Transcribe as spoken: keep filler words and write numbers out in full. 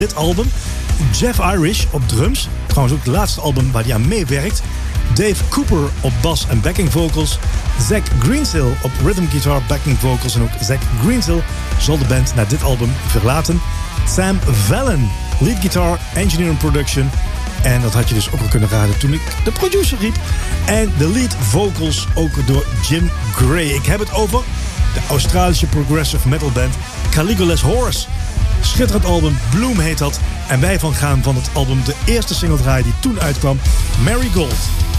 dit album. Jeff Irish op drums. Trouwens ook het laatste album waar hij aan meewerkt. Dave Cooper op bas en backing vocals. Zach Greensill op rhythm guitar, backing vocals. En ook Zach Greensill zal de band na dit album verlaten. Sam Vallon, lead guitar, engineering production. En dat had je dus ook al kunnen raden toen ik de producer riep. En de lead vocals ook door Jim Gray. Ik heb het over de Australische progressive metal band Caligula's Horse. Schitterend album, Bloom heet dat. En wij van gaan van het album de eerste single draaien die toen uitkwam, Marigold.